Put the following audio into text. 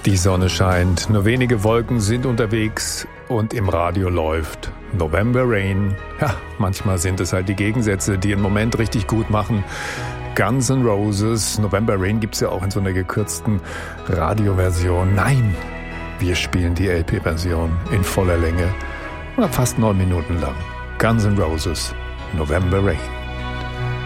Die Sonne scheint, nur wenige Wolken sind unterwegs und im Radio läuft November Rain. Ja, manchmal sind es halt die Gegensätze, die einen Moment richtig gut machen. Guns N' Roses, November Rain gibt's ja auch in so einer gekürzten Radioversion. Nein, wir spielen die LP-Version in voller Länge, fast 9 Minuten lang. Guns N' Roses, November Rain.